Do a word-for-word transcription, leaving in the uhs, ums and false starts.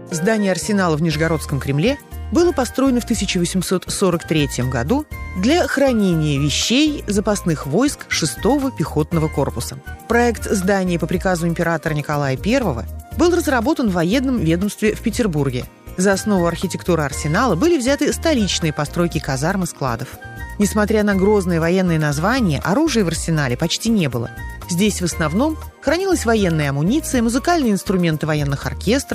Здание арсенала в Нижегородском Кремле было построено в тысяча восемьсот сорок третьем году для хранения вещей запасных войск шестого пехотного корпуса. Проект здания по приказу императора Николая Первого был разработан в военном ведомстве в Петербурге. За основу архитектуры арсенала были взяты столичные постройки казарм и складов. Несмотря на грозные военные названия, оружия в арсенале почти не было. Здесь в основном хранилась военная амуниция, музыкальные инструменты военных оркестров,